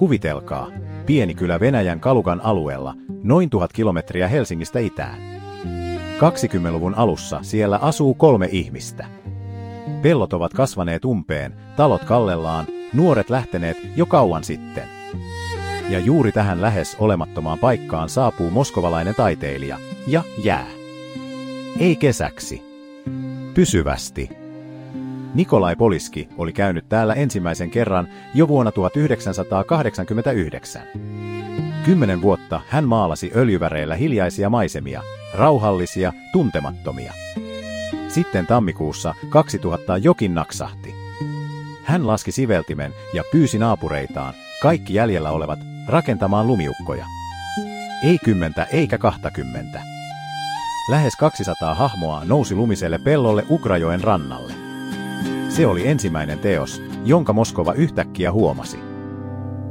Kuvitelkaa, pieni kylä Venäjän Kalugan alueella, noin 1000 kilometriä Helsingistä itään. 20-luvun alussa siellä asuu 3 ihmistä. Pellot ovat kasvaneet umpeen, talot kallellaan, nuoret lähteneet jo kauan sitten. Ja juuri tähän lähes olemattomaan paikkaan saapuu moskovalainen taiteilija ja jää. Ei kesäksi. Pysyvästi. Nikolai Poliski oli käynyt täällä ensimmäisen kerran jo vuonna 1989. 10 vuotta hän maalasi öljyväreillä hiljaisia maisemia, rauhallisia, tuntemattomia. Sitten tammikuussa 2000 jokin naksahti. Hän laski siveltimen ja pyysi naapureitaan, kaikki jäljellä olevat, rakentamaan lumiukkoja. Ei 10 eikä 20. Lähes 200 hahmoa nousi lumiselle pellolle Ukrajoen rannalle. Se oli ensimmäinen teos, jonka Moskova yhtäkkiä huomasi.